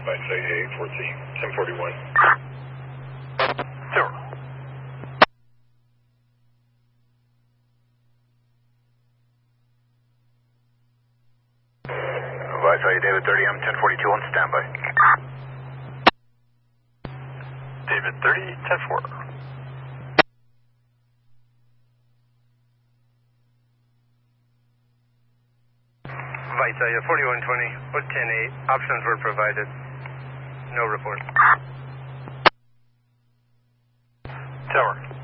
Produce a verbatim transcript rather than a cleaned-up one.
I'd say eight fourteen, ten forty-one. Tower. Advise you David thirty, I'm ten forty-two on standby. David thirty, ten four. Vitalia forty-one twenty, or ten eight. Options were provided. No report. Tower.